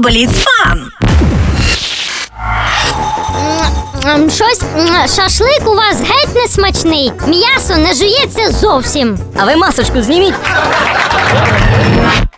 Бліц Фан. Щось шашлик у вас геть не смачний. М'ясо не жується зовсім. А ви масочку зніміть.